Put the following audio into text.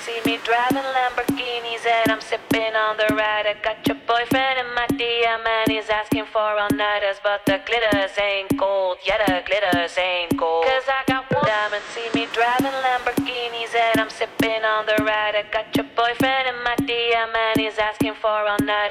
see me driving Lamborghinis and I'm sipping on the ride. I got your boyfriend in my DM and he's asking for all-nighters, but the glitters ain't gold. Yeah, the glitters ain't gold. Cause I got one diamond, see me driving Lamborghinis and I'm sipping on the ride. I got your boyfriend in my DM and he's asking for all-nighters.